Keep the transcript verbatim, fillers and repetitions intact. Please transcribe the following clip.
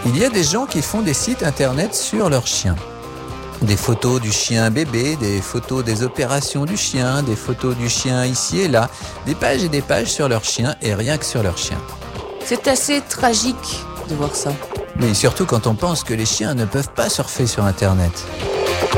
Il y a des gens qui font des sites internet sur leurs chiens. Des photos du chien bébé, des photos des opérations du chien, des photos du chien ici et là, des pages et des pages sur leur chien et rien que sur leur chien. C'est assez tragique de voir ça. Mais surtout quand on pense que les chiens ne peuvent pas surfer sur internet.